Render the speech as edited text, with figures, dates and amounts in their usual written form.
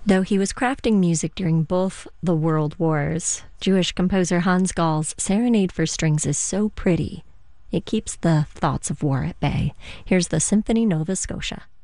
Though he was crafting music during both the World Wars, Jewish composer Hans Gall's Serenade for Strings is so pretty, it keeps the thoughts of war at bay. Here's the Symphony Nova Scotia.